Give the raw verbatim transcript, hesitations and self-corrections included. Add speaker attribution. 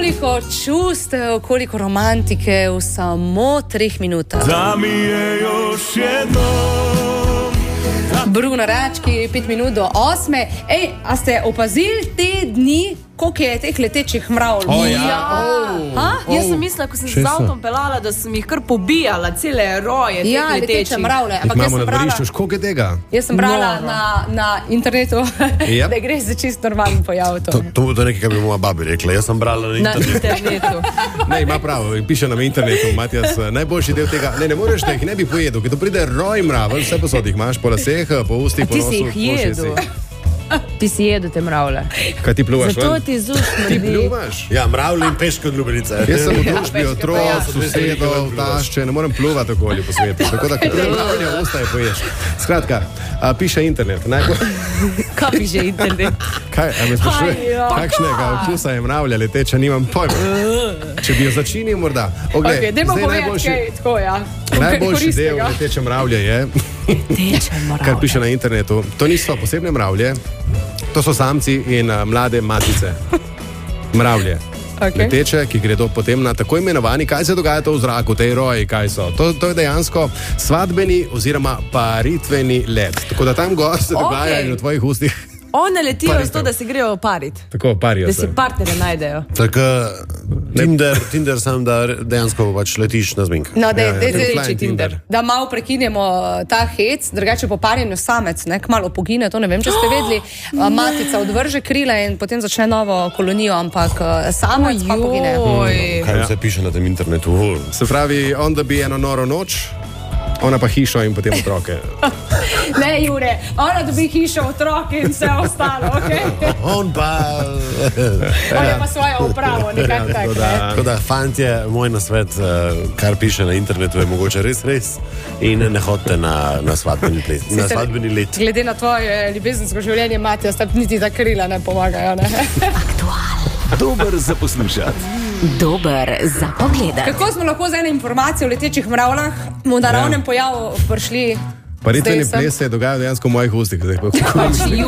Speaker 1: Koliko čustev, koliko romantike v samo treh minutah.
Speaker 2: Da mi je još jedno.
Speaker 1: Bruno Rački, pet minut do osme. Ej, a ste opazili te dni, koliko je teh letečih mravlj?
Speaker 3: O, ja.
Speaker 1: Ha?
Speaker 3: Oh.
Speaker 4: Jaz sem mislila, ko sem
Speaker 3: Česa?
Speaker 4: z avtom pelala, da sem jih kar pobijala, cele roje teh
Speaker 1: Ja, leteče
Speaker 4: letečih.
Speaker 1: mravlje. Ampak jaz
Speaker 3: Imamo
Speaker 1: sem
Speaker 3: na
Speaker 1: brala,
Speaker 3: dvorišču, koliko je tega?
Speaker 1: jaz sem brala
Speaker 4: Noro.
Speaker 1: na, na internetu,
Speaker 3: Yep.
Speaker 1: da gre za čist normalen pojav. To.
Speaker 5: To, to, to je nekaj, kar bi moja babi rekla. Jaz sem brala na
Speaker 4: Na
Speaker 5: internetu.
Speaker 4: internetu.
Speaker 3: Ne, ima prav, piše na internetu, Matjas, najboljši del tega. Ne, ne moreš, da jih ne bi pojedel, ker to pride roj mravelj, vse posod jih imaš, po laseh, po ustih, po
Speaker 4: Ti
Speaker 3: nosu.
Speaker 4: si jih
Speaker 3: po ušesih.
Speaker 4: jedel. Ti si jedel te mravlje.
Speaker 3: Kaj ti pluvaš?
Speaker 4: Zato
Speaker 3: ven?
Speaker 4: ti z ust
Speaker 3: Ti
Speaker 4: smrdi.
Speaker 3: pljuvaš?
Speaker 5: Ja, mravlje in peške od Ljubljanice.
Speaker 3: Jaz sem v družbi
Speaker 1: peške pa
Speaker 3: otrok,
Speaker 1: ja.
Speaker 3: sosedov, tašče, ne morem pluvati okolje po svetu. Tako da, mravlje ustaje poješ. Skratka, a, piše internet. Najbolj...
Speaker 4: Kaj piše internet?
Speaker 3: Kaj, a me sprašuje,
Speaker 4: Aj, ja.
Speaker 3: kakšnega okusa je mravlja leteča, nimam pojma. Če bi jo začinil morda. Oglej,
Speaker 1: Okay, dajmo
Speaker 3: zdaj
Speaker 1: povedati,
Speaker 3: najboljši,
Speaker 1: kaj tako, ja.
Speaker 3: najboljši del
Speaker 1: Koristnega.
Speaker 3: leteče mravlje je,
Speaker 4: Teče mravlje.
Speaker 3: kar piše na internetu. To niso posebne mravlje, to so samci in a, mlade matice. Mravlje.
Speaker 1: Okay.
Speaker 3: Leteče, ki gredo potem na tako imenovani, kaj se dogaja to v zraku, tej roji, kaj so. To, to je dejansko svadbeni oziroma paritveni let. Tako da tam gor se dogaja
Speaker 4: Okej.
Speaker 3: in v tvojih ustih.
Speaker 4: One letijo
Speaker 3: Paritev.
Speaker 4: zato, da se grejo parit.
Speaker 3: Tako parijo
Speaker 4: Da
Speaker 3: se.
Speaker 4: si partnere najdejo.
Speaker 5: Tako, Tinder, Tinder sam, da dejansko pač letiš na zmink.
Speaker 1: No, da,
Speaker 3: Ja,
Speaker 1: ja,
Speaker 3: ja,
Speaker 1: da,
Speaker 3: to je
Speaker 1: da,
Speaker 3: flying Tinder.
Speaker 1: da malo prekinemo ta hec, drugače po parjenju samec, ne, kmalo pogine, to ne vem, če ste vedeli, A, matica odvrže krila in potem začne novo kolonijo, ampak a, samec pa pogine.
Speaker 4: Ojoj.
Speaker 5: Kaj vse piše na tem internetu? Uh.
Speaker 3: Se pravi, on da bi eno noro noč, ona pa hišo in potem otroke.
Speaker 1: Ne, Jure, ona dobi hišo, otroke in vse ostalo, okej?
Speaker 5: On pa...
Speaker 1: On je pa svojo upravo, nekako tako, ne?
Speaker 5: Tako da, fantje, moj nasvet, eh, kar piše na internetu, je mogoče res res in ne hodite na, na svadbeni ples, na
Speaker 1: Sicer,
Speaker 5: svadbeni let.
Speaker 1: Glede na tvoje ljubezensko življenje, Matija, sta niti ta krila ne pomagajo, ne?
Speaker 2: Dober za poslušati.
Speaker 6: Dober za pogledati.
Speaker 1: Kako smo lahko z ene informacije o letečih mravljah v naravnem pojavu prišli?
Speaker 3: Paritveni
Speaker 1: zdaj sem?
Speaker 3: ples se je dogajal dejansko v mojih ustih. Zdaj, pa-